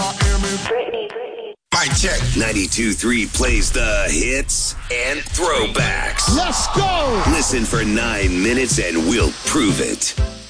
Mic check. 92.3 plays the hits and throwbacks. Let's go! Listen for 9 minutes and we'll prove it.